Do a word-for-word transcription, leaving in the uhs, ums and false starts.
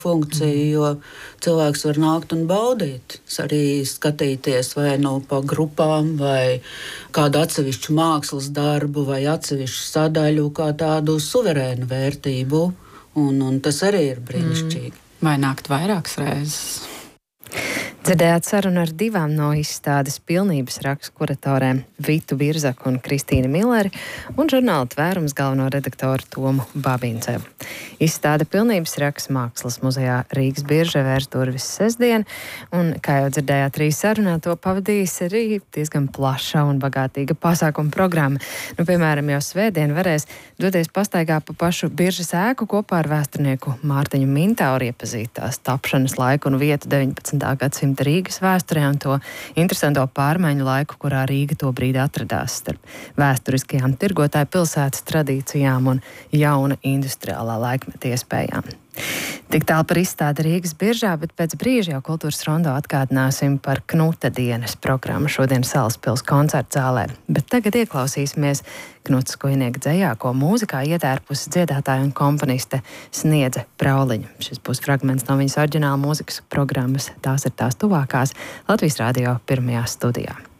funkciju, jo cilvēks var nākt un baudīt, arī skatīties vai no pa grupām, vai kādu atsevišķu mākslas darbu, vai atsevišķu sadaļu kā tādu suverēnu vērtību, un, un tas arī ir brīnišķīgi. Mm. Vai nākt vairākas reizes? Dzirdējāt sarunu ar divām no izstādes pilnības rakstu kuratorēm Vitu Birzaku un Kristīnu Milleri un žurnāla Tvērums galveno redaktoru Tomu Babincevu. Izstāde pilnības raksts Mākslas muzejā Rīgas Biržē vērs durvis sestdien, un, kā jau dzirdējāt arī sarunā, to pavadījis arī diezgan plaša un bagātīga pasākuma programma. Nu, piemēram, jau svētdien varēs doties pastaigā pa pašu Biržas ēku kopā ar vēsturnieku Mārtiņu Mintauru, iepazīt tās tapšanas laiku un vietu deviņpadsmitā gadsimta Rīgas vēsturē un to interesanto pārmaiņu laiku, kurā Rīga to brīdi atradās starp vēsturiskajām tirgotāju pilsētas tradīcijām un jauna industriālā laikmeta iespējām. Tik tālu par izstādi Rīgas Biržā, bet pēc brīža jau kultūras rondo atgādināsim par Knuta dienas programmu šodien Salaspils koncerta zālē. Bet tagad ieklausīsimies Knuta Skujnieka dzejā, ko mūzikā ietērpusi dziedātāja un komponiste Sniedze Prauliņa. Šis būs fragments no viņas oriģināla mūzikas programmas Tās ir tās tuvākās Latvijas radio pirmajā studijā.